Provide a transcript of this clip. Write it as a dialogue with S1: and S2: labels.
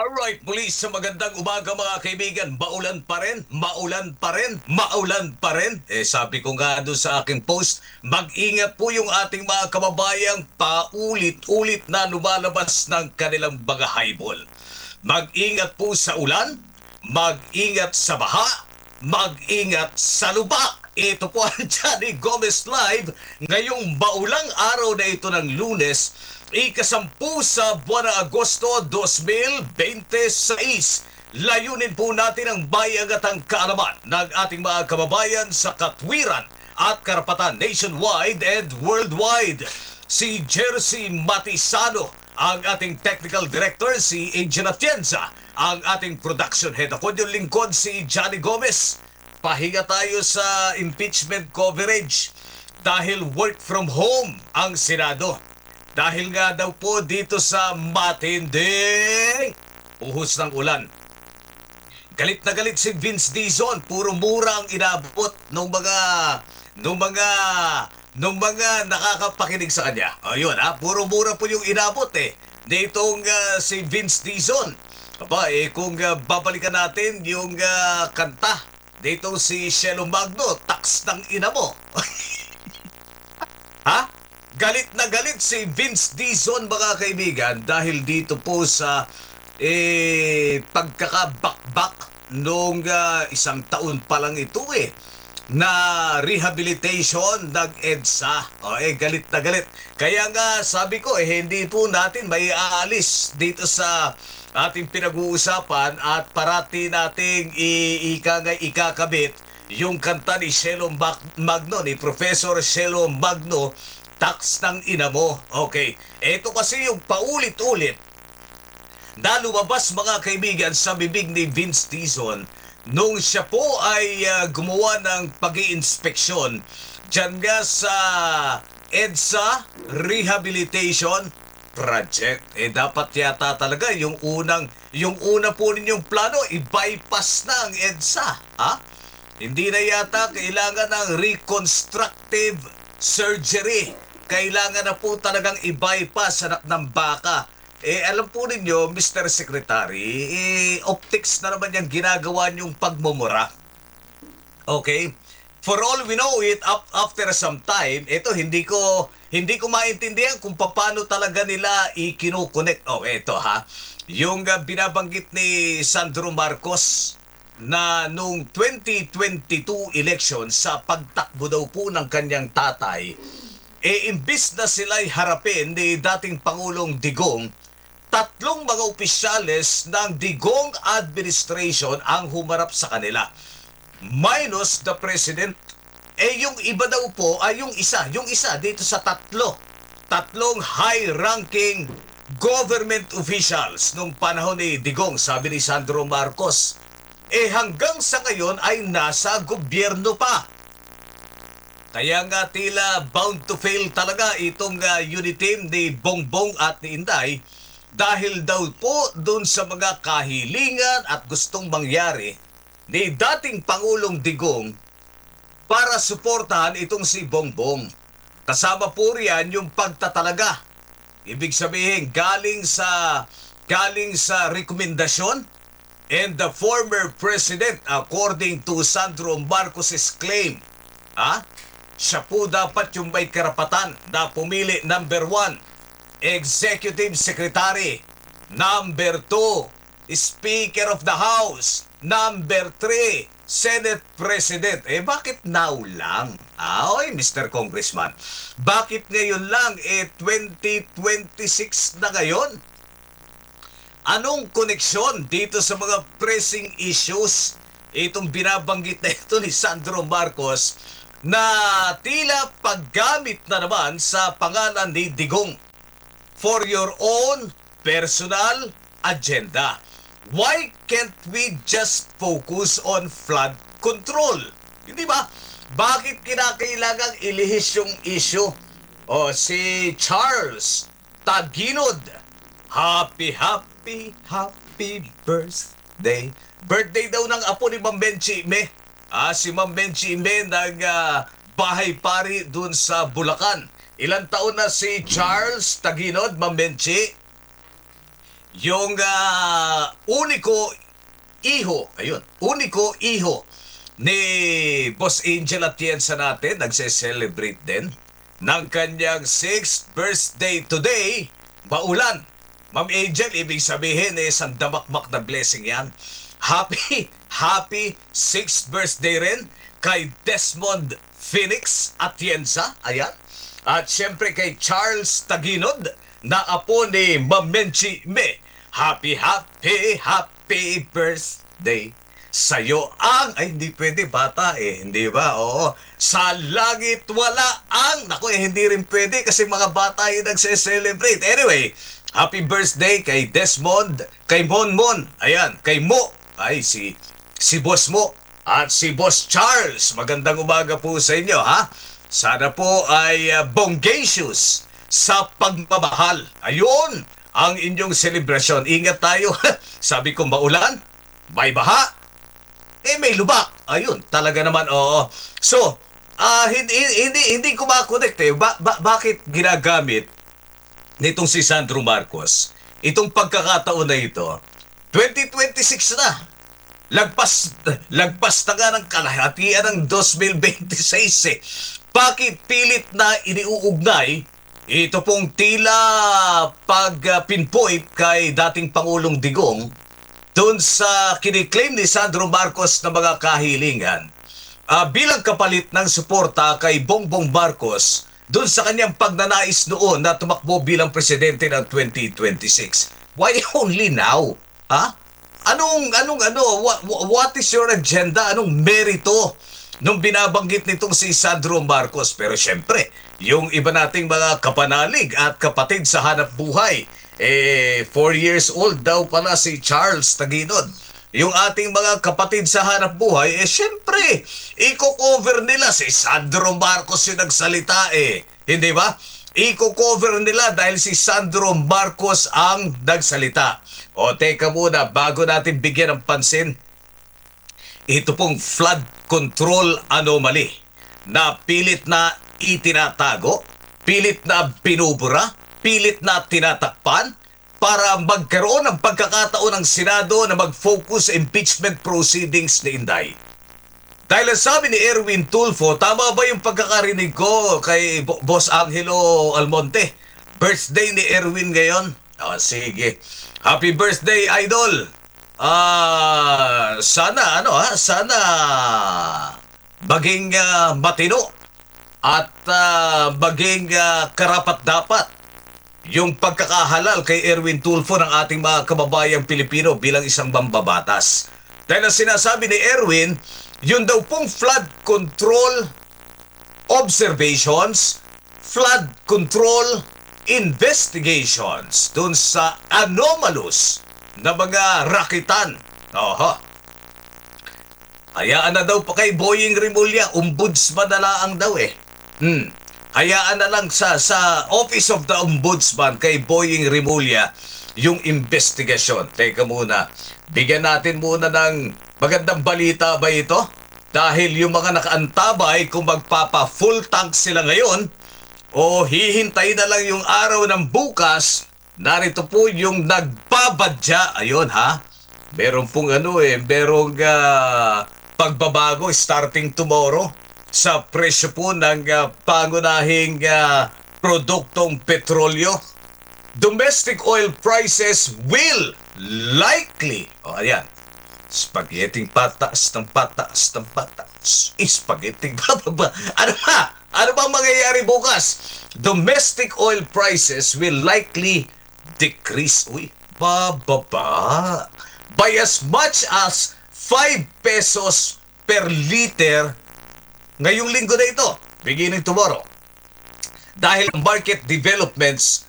S1: Alright, muli sa magandang umaga mga kaibigan. Maulan pa rin, maulan pa rin, maulan pa rin. Sabi ko nga doon sa aking post, mag-ingat po yung ating mga kababayang paulit-ulit na lumalabas ng kanilang mga haibol. Mag-ingat po sa ulan, mag-ingat sa baha, mag-ingat sa lupa. Ito po ang Johnny Gomez Live ngayong maulang araw na ito ng Lunes, ikasampu sa buwan ng Agosto 2026. Layunin po natin ang bayagatang kaalaman ng ating mga kababayan sa katwiran at karapatan nationwide and worldwide. Si Jersey Matisano ang ating technical director, si Angel Atienza ang ating production head. Ako yung lingkod, si Johnny Gomez. Pahinga tayo sa impeachment coverage dahil work from home ang Senado. Dahil nga daw po dito sa matinding uhos ng ulan. Galit na galit si Vince Dizon. Puro mura ang inabot nung mga nakakapakinig sa kanya. Ayun puro mura po yung inabot ditong si Vince Dizon. Kung babalikan natin yung kanta dito si Shelo Magno, tax ng ina mo. Galit na galit si Vince Dizon mga kaibigan dahil dito po sa pagkakabakbak nung isang taon pa lang ito na rehabilitation ng EDSA. Galit na galit. Kaya nga sabi ko hindi po natin may aalis dito sa ating pinag-uusapan at parati nating ikakabit yung kanta ni Shelo Magno, ni Professor Shelo Magno, tax ng ina mo. Okay. Ito kasi yung paulit-ulit na lumabas mga kaibigan sa bibig ni Vince Dizon nung siya po ay gumawa ng pag-iinspeksyon dyan nga sa EDSA Rehabilitation Project. Dapat yata talaga yung una po ninyong plano, i-bypass na ang EDSA. Hindi na yata kailangan ng reconstructive surgery. Kailangan na po talagang i-bypass, anak ng baka. Alam po ninyo, Mr. Secretary, optics na naman yung ginagawa niyong pagmumura. Okay? For all we know it, after some time, ito hindi ko maintindihan kung paano talaga nila i-kinoconnect. Ito yung binabanggit ni Sandro Marcos na nung 2022 election sa pagtakbo daw po ng kanyang tatay, imbis na sila'y harapin ni dating Pangulong Digong, tatlong mga opisyales ng Digong administration ang humarap sa kanila. Minus the president. Yung iba daw po ay yung isa dito sa tatlong high-ranking government officials nung panahon ni Digong, sabi ni Sandro Marcos. Hanggang sa ngayon ay nasa gobyerno pa. Kaya nga tila bound to fail talaga itong unit team ni Bongbong at ni Inday dahil daw po dun sa mga kahilingan at gustong mangyari ni dating Pangulong Digong para suportahan itong si Bongbong. Kasama po riyan yung pagtatalaga. Ibig sabihin galing sa rekomendasyon and the former president, according to Sandro Marcos's claim, siya po dapat yung may karapatan na pumili. Number 1, Executive Secretary. Number 2, Speaker of the House. Number 3, Senate President. Bakit now lang? Mr. Congressman. Bakit ngayon lang? 2026 na ngayon. Anong koneksyon dito sa mga pressing issues? Itong binabanggit na ito ni Sandro Marcos na tila paggamit na naman sa pangalan ni Digong for your own personal agenda. Why can't we just focus on flood control? Hindi ba? Bakit kinakailangang ilihis yung issue? Si Charles Taginod. Happy birthday. Birthday daw ng apo ni Ma'am Benchi Ime. Si Ma'am Benchi Ime ng bahay pari dun sa Bulacan. Ilang taon na si Charles Taginod, Ma'am Benchi? yung uniko iho ni Boss Angel Atienza natin, nagse-celebrate din ng kanyang 6th birthday today. Maulan. Ma'am Angel, ibig sabihin isang damakmak na blessing yan. Happy 6th birthday rin kay Desmond Phoenix Atienza. Ayan. At syempre kay Charles Taginod na apo ni Ma'am Menchi Me. Happy birthday sa'yo ang, ay hindi pwede, bata hindi ba? Oo. Sa langit wala ang, naku hindi rin pwede kasi mga bata yung nagse-celebrate. Anyway, happy birthday kay Desmond, kay Monmon, ayan, kay Mo, ay si Boss Mo, at si Boss Charles. Magandang umaga po sa inyo, ha? Sana po ay bongacious sa pagmamahal. Ayun, ang inyong selebrasyon. Ingat tayo. Sabi ko maulan, may baha, may lubak. Ayun, talaga naman, oo. So, hindi ko makonect bakit ginagamit nitong si Sandro Marcos itong pagkakataon na ito. 2026 na. Lagpas na nga ng kalahatian ng 2026 eh. Bakit pilit na iniuugnay ito pong tila pag-pinpoint kay dating Pangulong Digong doon sa kiniklaim ni Sandro Marcos na mga kahilingan bilang kapalit ng suporta kay Bongbong Marcos doon sa kanyang pagnanais noon na tumakbo bilang presidente ng 2026. Why only now? Ha? What is your agenda? Anong merito nung binabanggit nitong si Sandro Marcos? Pero syempre, yung iba nating mga kapanalig at kapatid sa hanap buhay, 4 years old daw pala si Charles Taginod. Yung ating mga kapatid sa hanap buhay, syempre, i-cover nila si Sandro Marcos yung nagsalita Hindi ba? I-cover nila dahil si Sandro Marcos ang nagsalita. O teka muna, bago natin bigyan ng pansin, ito pong flood control anomaly na pilit na itinatago, pilit na binubura, pilit na tinatakpan para magkaroon ng pagkakataon ng Senado na mag-focus sa impeachment proceedings ni Inday. Dahil ang sabi ni Erwin Tulfo, tama ba yung pagkakarinig ko kay Boss Angelo Almonte? Birthday ni Erwin ngayon? Sige. Happy birthday, Idol! Sana maging matino at maging karapat-dapat yung pagkakahalal kay Erwin Tulfo ng ating mga kababayang Pilipino bilang isang mambabatas. Dahil ang sinasabi ni Erwin, yun daw pong flood control observations, flood control investigations dun sa anomalous na mga rakitan. Hayaan na daw pa kay Boying Rimulya, ombudsman na lang daw Hayaan na lang sa Office of the Ombudsman kay Boying Rimulya yung investigasyon. Teka muna, bigyan natin muna ng magandang balita ba ito? Dahil yung mga nakaantabay kung magpapa-full tank sila ngayon o hihintay na lang yung araw ng bukas, narito po yung nagbabadya. Ayun ha, meron pong merong pagbabago starting tomorrow sa presyo po ng pangunahing produktong petrolyo. Domestic oil prices will likely, ayan, spaghetti pataas ng pataas ng pataas, spaghetti bababa. Ano ba mangyayari bukas? Domestic oil prices will likely decrease. Bababa by as much as 5 pesos per liter ngayong linggo na ito, beginning tomorrow. Dahil market developments